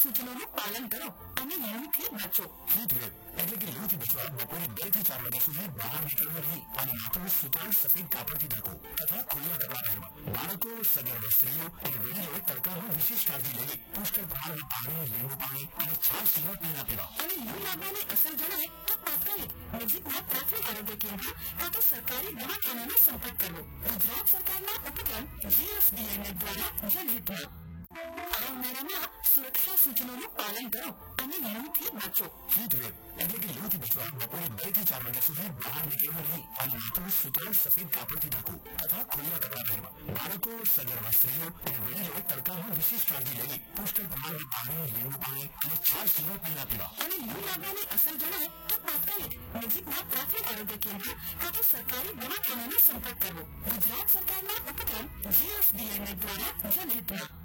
સૂચનોનું પાલન કરો અને લૂથી બચો. હીટવેવ એટલે કે લૂથી બચવા બપોરે 2 થી 4 વાગ્યા સુધી બહાર નીકળવું નહીં અને માથું સુતરાઉ સફેદ કાપડથી ઢાંકો તથા ખુલ્લા કપડાં પહેરવા. બાળકો, સગર્ભ સ્ત્રીઓ અને વડીલોએ તડકામાં વિશેષ કાળજી લેવી. પુષ્કળ પ્રમાણમાં પાણી, લીંબુ પાણી અને છાશ સિવાય પીણા પીવા. અને લૂ લાગવાની અસર જણાય તો તાત્કાલિક નજીકના પ્રાથમિક આરોગ્ય કેન્દ્ર કાં તો સરકારી દવાખાનાનો સંપર્ક કરવો. ગુજરાત સરકારના ઉપક્રમ GSDMA દ્વારા જનહિતમાં. આ ઉનાળામાં સુરક્ષા સૂચનોનું પાલન કરો અને લૂથી બચો. હીટવેવ એટલે કે લૂથી બચવા બપોરે 2 થી 4 વાગ્યા સુધી બહાર નીકળવું નહીં અને માથું સુતરાઉ સફેદ કાપડથી ઢાંકો તથા ખુલ્લા કપડાં પહેરવા. બાળકો, સગર્ભ સ્ત્રીઓ અને વડીલોએ તડકામાં વિશેષ કાળજી લેવી. પુષ્કળ પ્રમાણમાં પાણી, લીંબુ પાણી અને છાશ સિવાય પીણા પીવા. અને લૂ લાગવાની અસર જણાય તો તાત્કાલિક નજીકના પ્રાથમિક આરોગ્ય કેન્દ્ર કાં તો સરકારી દવાખાનાનો સંપર્ક કરવો. ગુજરાત સરકારના ઉપક્રમ GSDMA દ્વારા જનહિતમાં.